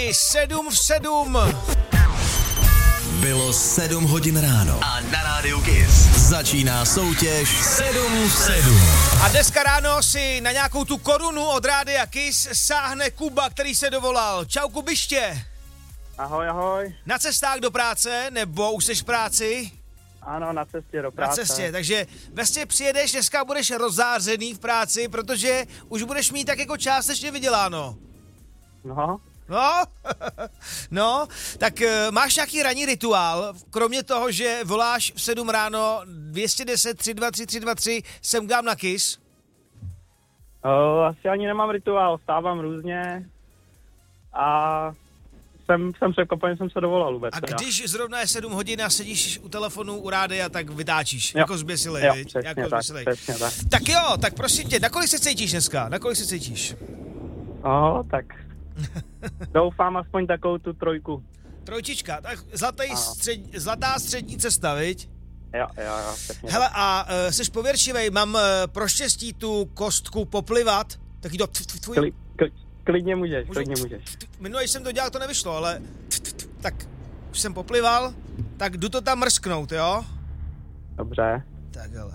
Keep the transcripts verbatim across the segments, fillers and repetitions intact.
Taky sedm v sedm. Bylo sedm hodin ráno. A na rádiu Kiss Začíná soutěž sedm v sedm. A dneska ráno si na nějakou tu korunu od rádia Kiss sáhne Kuba, který se dovolal. Čau Kubiště. Ahoj, ahoj. Na cestách do práce, nebo už seš v práci? Ano, na cestě do Na práce. cestě, takže vlastně přijedeš, dneska budeš rozzářený v práci, protože už budeš mít tak jako částečně vyděláno. No, No, no, tak uh, máš nějaký ranní rituál, kromě toho, že voláš v sedm ráno dva jedna nula tři dva tři tři dva tři, sem dám na Kiss? o, asi ani nemám rituál, vstávám různě a jsem, jsem překvapen, jsem se dovolal vůbec. A teda. když zrovna je sedm hodin a sedíš u telefonu, u rádia, tak vytáčíš, Jo. jako zběsilej, Jo, viď? přesně Jako tak, zběsilej. přesně tak. Tak jo, tak prosím tě, na kolik se cítíš dneska? Na kolik se cítíš? No, tak doufám aspoň takovou tu trojku. Trojčička, tak zlatý Ano. střed, zlatá střední cesta, viď? Jo, jo, jo, přesně. Hele, a uh, jsi pověrčivej, mám uh, pro štěstí tu kostku poplivat, taky to tf, tf, tvůj... Kli, kli, klidně můžeš, Můžu? klidně můžeš. Minulý jsem to dělal, to nevyšlo, ale tf, tf, tf, tak už jsem poplival, tak jdu to tam mrsknout, jo? Dobře. Tak hele.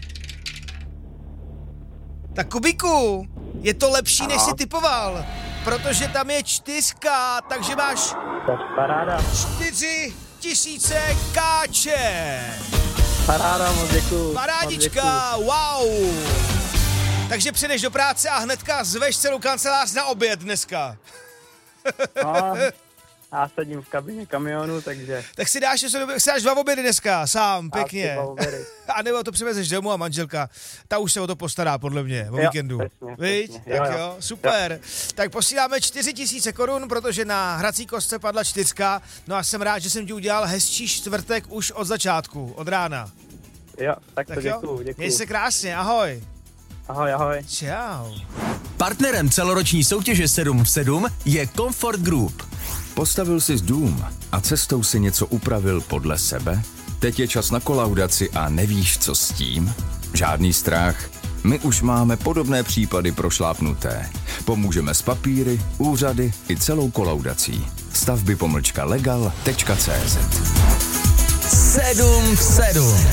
Tak Kubíku, je to lepší, Ano. než jsi typoval, protože tam je čtyřka, takže máš To je paráda. čtyři tisíce káče. Paráda, moc děkuju. Parádička, wow. Takže přijdeš do práce a hnedka zveš celou kancelář na oběd dneska. No, já sedím v kabině kamionu, takže... Tak si dáš, si dáš dva obědy dneska, sám, pěkně. Asi dva obědy. A nebo to přivezeš domů a manželka, ta už se o to postará, podle mě, o Jo, víkendu. přesně, Viď? přesně. Tak Jo, jo, jo. super. Jo. Tak posíláme čtyři tisíce korun, protože na hrací kostce padla čtyřka. No a jsem rád, že jsem ti udělal hezčí čtvrtek už od začátku, od rána. Jo, tak, Tak to jo, děkuju, děkuju. měj se krásně, ahoj. Ahoj, ahoj. Čau. Partnerem celoroční soutěže sedm v sedm je Comfort Group. Postavil jsi dům a cestou si něco upravil podle sebe? Teď je čas na kolaudaci a nevíš, co s tím? Žádný strach. My už máme podobné případy prošlápnuté. Pomůžeme s papíry, úřady i celou kolaudací. Stavby pomlčka legal tečka cé zet. sedm v sedm.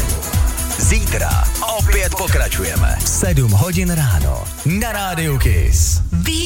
Zítra opět pokračujeme. sedm hodin ráno na rádiu Kiss.